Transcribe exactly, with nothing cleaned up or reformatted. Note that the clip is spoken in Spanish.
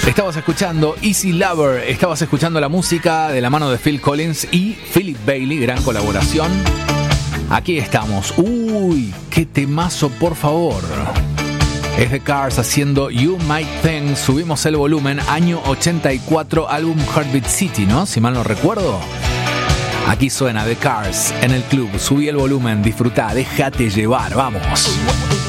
Estabas escuchando Easy Lover, estabas escuchando la música de la mano de Phil Collins y Philip Bailey, gran colaboración. Aquí estamos. Uy, qué temazo, por favor. Es The Cars haciendo You Might Think. Subimos el volumen, año ochenta y cuatro, álbum Heartbeat City, ¿no? Si mal no recuerdo. Aquí suena The Cars en el club. Subí el volumen, disfrutá, déjate llevar, vamos.